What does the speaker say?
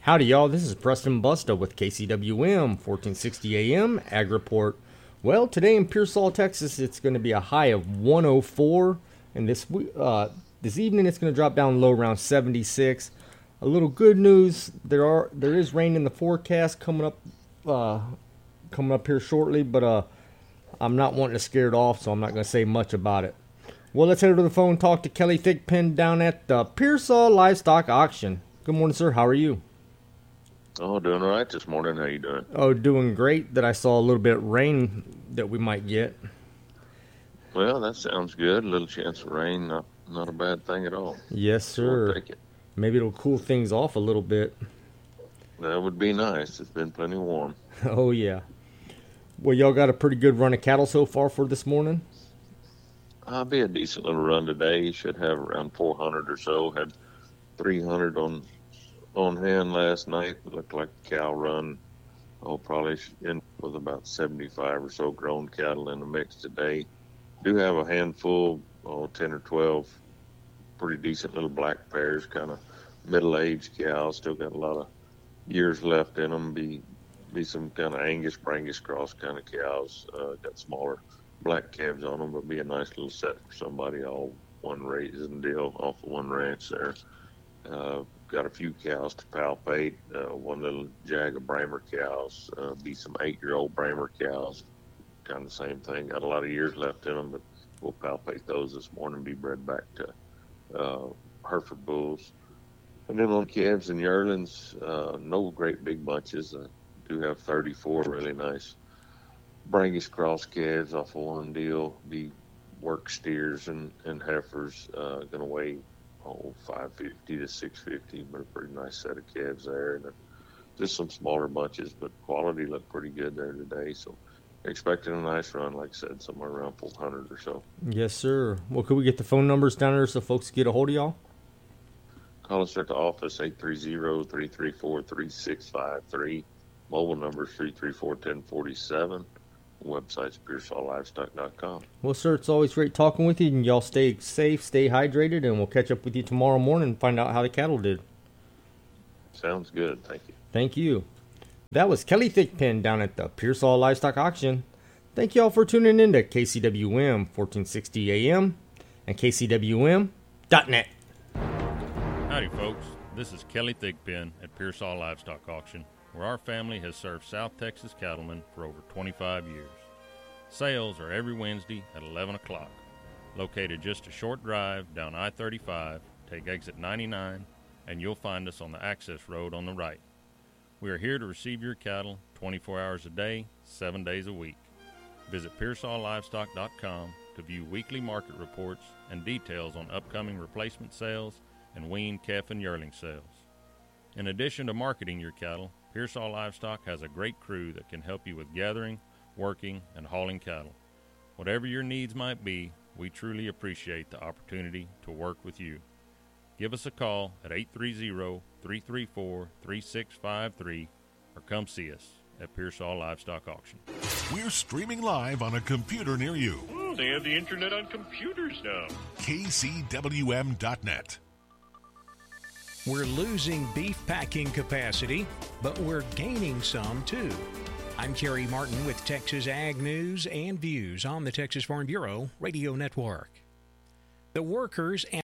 Howdy, y'all. This is Preston Busta with KCWM 1460 AM Ag Report. Well, today in Pearsall, Texas, it's going to be a high of 104, and this evening it's going to drop down low around 76. A little good news: there is rain in the forecast coming up here shortly, but I'm not wanting to scare it off, so I'm not going to say much about it. Well, let's head over to the phone and talk to Kelly Thigpen down at the Pearsall Livestock Auction. Good morning, sir. How are you? Oh, doing all right this morning. How you doing? Oh, doing great. That I saw a little bit of rain that we might get. Well, that sounds good. A little chance of rain, not a bad thing at all. Yes, sir. We'll take it. Maybe it'll cool things off a little bit. That would be nice. It's been plenty warm. Oh, yeah. Well, y'all got a pretty good run of cattle so far for this morning? I'll be a decent little run today. Should have around 400 or so. Had 300 on hand last night. Looked like a cow run. I'll probably end with about 75 or so grown cattle in the mix today. Do have a handful, 10 or 12 pretty decent little black pairs, kind of middle-aged cows. Still got a lot of years left in them. Be some kind of Angus Brangus cross kind of cows. Got smaller black calves on them, but be a nice little set for somebody. All one raising deal off of one ranch there. Got a few cows to palpate. One little jag of Bramer cows. Be some 8-year-old Bramer cows. Kind of the same thing. Got a lot of years left in them, but we'll palpate those this morning. Be bred back to Hereford bulls. And then on calves and yearlings, no great big bunches. I do have 34 really nice Brangus cross calves off of one deal. Be work steers and heifers. Going to weigh 550 to 650, but a pretty nice set of calves there. And just some smaller bunches, but quality looked pretty good there today. So expecting a nice run, like I said, somewhere around 400 or so. Yes, sir. Well, could we get the phone numbers down there so folks get a hold of y'all? Call us at the office, 830-334-3653. Mobile number is 334-1047. Website's PearsallLivestock.com. Well, sir, it's always great talking with you, and y'all stay safe, stay hydrated, and we'll catch up with you tomorrow morning and find out how the cattle did. Sounds good. Thank you. Thank you. That was Kelly Thigpen down at the Pearsall Livestock Auction. Thank you all for tuning in to KCWM 1460 AM and KCWM.net. Howdy, folks. This is Kelly Thigpen at Pearsall Livestock Auction, where our family has served South Texas cattlemen for over 25 years. Sales are every Wednesday at 11 o'clock. Located just a short drive down I-35, take exit 99, and you'll find us on the access road on the right. We are here to receive your cattle 24 hours a day, 7 days a week. Visit PearsallLivestock.com to view weekly market reports and details on upcoming replacement sales and weaned calf and yearling sales. In addition to marketing your cattle, Pearsall Livestock has a great crew that can help you with gathering, working, and hauling cattle. Whatever your needs might be, we truly appreciate the opportunity to work with you. Give us a call at 830-334-3653 or come see us at Pearsall Livestock Auction. We're streaming live on a computer near you. Oh, they have the internet on computers now. KCWM.net. We're losing beef packing capacity, but we're gaining some too. I'm Kerry Martin with Texas Ag News and Views on the Texas Farm Bureau Radio Network. The workers and